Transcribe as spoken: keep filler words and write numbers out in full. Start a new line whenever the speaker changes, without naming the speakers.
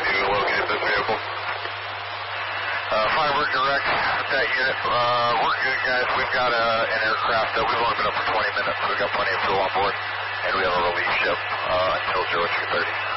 to locate this vehicle. Uh, Firebird direct, that unit, uh, we're good guys. We've got uh, an aircraft that we've only been up for twenty minutes, so we've got plenty of fuel on board, and we have a relief ship uh, until zero two thirty.